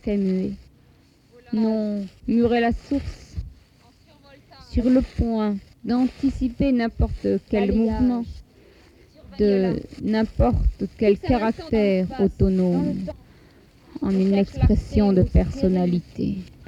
fait muet. Non, murmurait la source, sur le point d'anticiper n'importe quel mouvement, de n'importe quel caractère autonome, en une expression de personnalité.